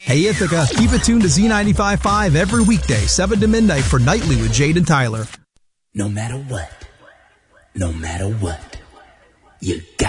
Hey Ithaca, keep it tuned to Z95.5 every weekday, 7 to midnight for Nightly with Jade and Tyler. No matter what, you